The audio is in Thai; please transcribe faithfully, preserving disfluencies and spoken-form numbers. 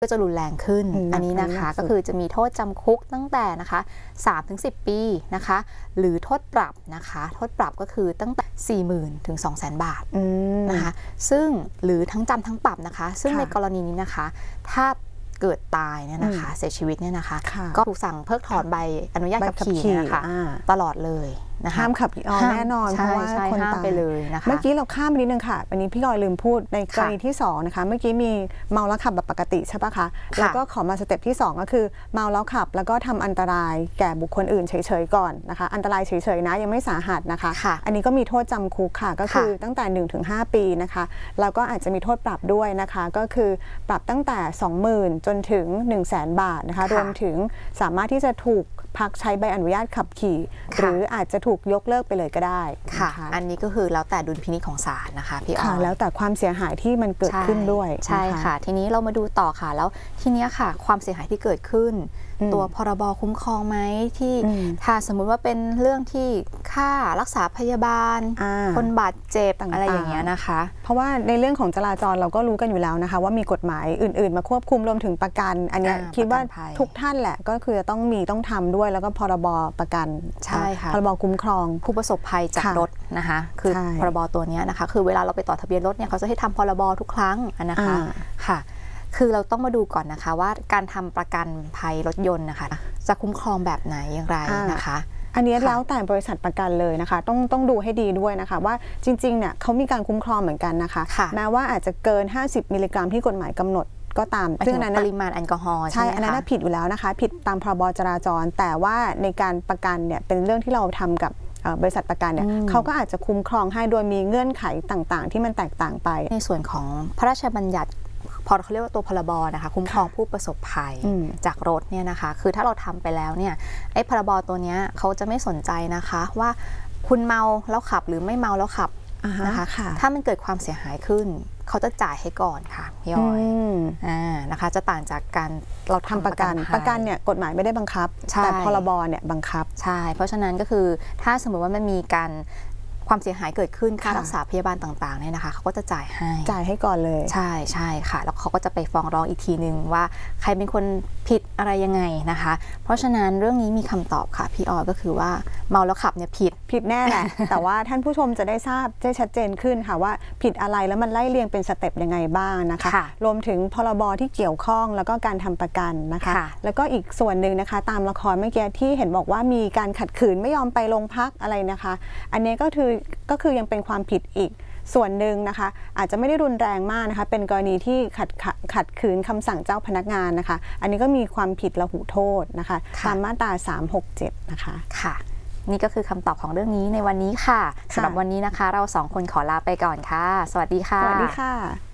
ก็จะรุนแรงขึ้น อันนี้นะคะก็คือจะมีโทษจำคุกตั้งแต่นะคะสามถึงสิบ ปีนะคะหรือโทษปรับนะคะโทษปรับก็คือตั้งแต่ สี่หมื่น ถึง สองแสน บาทนะคะซึ่งหรือทั้งจำทั้งปรับนะคะซึ่งในกรณีนี้นะคะถ้าเกิดตายเนี่ยนะคะเสียชีวิตเนี่ยนะคะก็ถูกสั่งเพิกถอนใบอนุญาตขับขี่นะคะตลอดเลยนะคะห้ามขับขี่แน่นอนเพราะว่าคนตายไปเลยนะคะเมื่อกี้เราข้ามไปนิดนึงค่ะวันนี้พี่ลอยลืมพูดในกรณีที่สองนะคะเมื่อกี้มีเมาแล้วขับแบบปกติใช่ปะคะแล้วก็ขอมาสเต็ปที่สองก็คือเมาแล้วขับแล้วก็ทำอันตรายแก่บุคคลอื่นเฉยๆก่อนนะคะอันตรายเฉยๆนะยังไม่สาหัสนะคะอันนี้ก็มีโทษจำคุกค่ะก็คือตั้งแต่หนึ่งถึงห้าปีนะคะแล้วก็อาจจะมีโทษปรับด้วยนะคะก็คือปรับตั้งแต่ สองหมื่น จนถึง หนึ่งแสน บาทนะคะรวมถึงสามารถที่จะถูกพักใช้ใบอนุญาตขับขี่หรืออาจจะถูกยกเลิกไปเลยก็ได้ค่ะอันนี้ก็คือแล้วแต่ดุลพินิจของศาลนะคะพี่อ๋อแล้วแต่ความเสียหายที่มันเกิดขึ้นด้วยใช่ค่ะทีนี้เรามาดูต่อค่ะแล้วทีนี้ค่ะความเสียหายที่เกิดขึ้นตัวพรบคุ้มครองไหมที่ถ้าสมมุติว่าเป็นเรื่องที่ค่ารักษาพยาบาลคนบาดเจ็บอะไรอย่างเงี้ยนะคะเพราะว่าในเรื่องของจราจรเราก็รู้กันอยู่แล้วนะคะว่ามีกฎหมายอื่นๆมาควบคุมรวมถึงประกันอันนี้คิดว่าทุกท่านแหละก็คือจะต้องมีต้องทำด้วยแล้วก็พรบประกันใช่ค่ะพรบคุ้มครองผู้ประสบภัยจากรถนะคะคือพรบตัวนี้นะคะคือเวลาเราไปต่อทะเบียนรถเนี่ยเขาจะให้ทำพรบทุกครั้งนะคะค่ะคือเราต้องมาดูก่อนนะคะว่าการทำประกันภัยรถยนต์นะคะจะคุ้มครองแบบไหนอย่างไรนะคะอันนี้แล้วแต่บริษัทประกันเลยนะคะต้องต้องดูให้ดีด้วยนะคะว่าจริงๆเนี่ยเขามีการคุ้มครองเหมือนกันนะคะแม้ว่าอาจจะเกินห้าสิบมิลลิกรัมที่กฎหมายกำหนดก็ตามซึ่งนั้นปริมาณแอลกอฮอล์ใช่อันนั้นผิดอยู่แล้วนะคะผิดตามพรบจราจรแต่ว่าในการประกันเนี่ยเป็นเรื่องที่เราทำกับบริษัทประกันเนี่ยเขาก็อาจจะคุ้มครองให้โดยมีเงื่อนไขต่างๆที่มันแตกต่างไปในส่วนของพระราชบัญญัติพอเขาเรียกว่าตัวพรบนะคะคุ้มครองผู้ประสบภัยจากรถเนี่ยนะคะคือถ้าเราทำไปแล้วเนี่ยไอ้พรบตัวนี้เขาจะไม่สนใจนะคะว่าคุณเมาแล้วขับหรือไม่เมาแล้วขับนะคะถ้ามันเกิดความเสียหายขึ้นเขาจะจ่ายให้ก่อนค่ะพี่อ้อยอ่านะคะจะต่างจากการเราทำประกันประกันเนี่ยกฎหมายไม่ได้บังคับแต่พรบเนี่ยบังคับใช่เพราะฉะนั้นก็คือถ้าสมมติว่ามันมีการความเสียหายเกิดขึ้นค่ารักษาพยาบาลต่างๆเนี่ยนะคะเขาก็จะจ่ายให้จ่ายให้ก่อนเลยใช่ใช่ค่ะแล้วเขาก็จะไปฟ้องร้องอีกทีนึงว่าใครเป็นคนผิดอะไรยังไงนะคะเพราะฉะนั้นเรื่องนี้มีคำตอบค่ะพี่ออยก็คือว่าเมาแล้วขับเนี่ยผิดผิดแน่แหละ แต่ว่าท่านผู้ชมจะได้ทราบได้ชัดเจนขึ้นค่ะว่าผิดอะไรแล้วมันไล่เรียงเป็นสเต็ปยังไงบ้างนะคะรวมถึงพรบที่เกี่ยวข้องแล้วก็การทำประกันนะคะแล้วก็อีกส่วนหนึ่งนะคะตามละครเมื่อกี้ที่เห็นบอกว่ามีการขัดขืนไม่ยอมไปโรงพักอะไรนะคะอันนี้ก็คือก็คือยังเป็นความผิดอีกส่วนหนึ่งนะคะอาจจะไม่ได้รุนแรงมากนะคะเป็นกรณีที่ขัดขัดขืนคำสั่งเจ้าพนักงานนะคะอันนี้ก็มีความผิดละหูโทษนะคะตามมาตราสามหกเจ็ดนะคะค่ะนี่ก็คือคำตอบของเรื่องนี้ในวันนี้ค่ะสำหรับวันนี้นะคะเราสองคนขอลาไปก่อนค่ะสวัสดีค่ะสวัสดีค่ะ